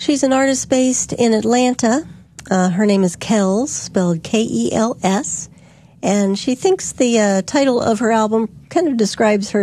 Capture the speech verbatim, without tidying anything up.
She's an artist based in Atlanta. Uh, her name is Kels, spelled K E L S. And she thinks the uh, title of her album kind of describes her